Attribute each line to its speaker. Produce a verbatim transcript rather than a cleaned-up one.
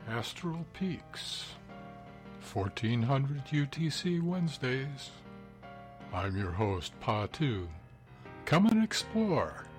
Speaker 1: Astral Peaks, fourteen hundred U T C Wednesdays. I'm your host, Pa two. Come and explore.